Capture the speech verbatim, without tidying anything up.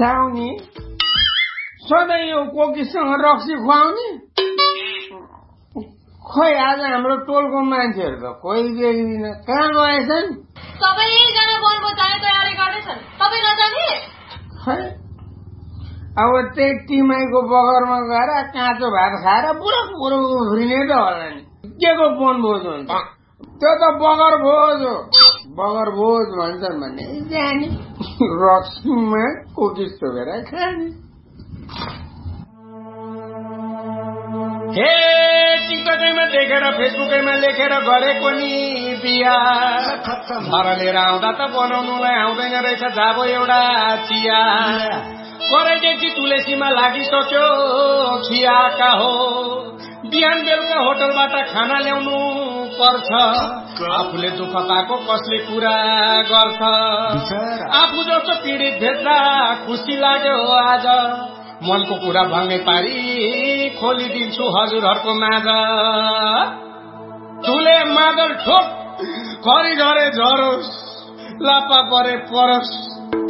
साउनी सधैँ यो कोकीसँग रक्सी खुवाउने खोइ आज हाम्रो टोलको मान्छेहरू त कोही देखिदिन कहाँ गएछन् सबैजना वनभोज जाने तयारी गर्दैछन् तपाईँ नजाने खै अब त्यही टिमाईको बगरमा गएर काँचो भात खाएर पुरा पुरो उफ्रिने त होला नि के को वनभोज हुन्छ त्यो त बगर भोज हो बगर भोज भन्छन् भने जाने रक्सीमा कोकिस थोकेर खाने हे टिकटकैमा देखेर फेसबुकैमा लेखेर गरेको नि बिहा घर लिएर आउँदा त बनाउनुलाई आउँदैन रहेछ जाबो एउटा चिया कराइदेखि तुलसीमा लागिसक्यो खियाका हो बिहान बेलुका होटलबाट खाना ल्याउनु पर्छ आफूले दुःख पाएको कसले कुरा गर्छ आफू जस्तो पीडित भेट्दा खुसी लाग्यो आज मनको कुरा भन्ने पारी खोलिदिन्छु हजुरहरूको माझ ठुले मादल ठोक घरि घरे झरोस् लापा परे परोस्